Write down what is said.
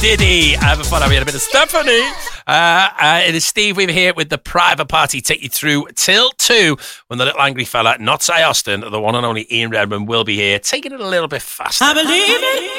Diddy. Before that, we had a bit of Stephanie. It is Steve Weaver here with the private party. Take you through till 2 when the little angry fella, not Cy Austin, the one and only Ian Redmond, will be here, taking it a little bit faster. I believe it.